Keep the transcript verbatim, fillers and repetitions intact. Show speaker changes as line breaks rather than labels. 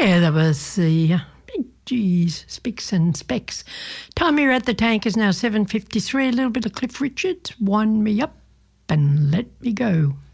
Yeah, that was the uh, Big G's, Spicks and Specks. Time here at the tank is now seven fifty-three. A little bit of Cliff Richards, Wind Me Up and Let Me Go.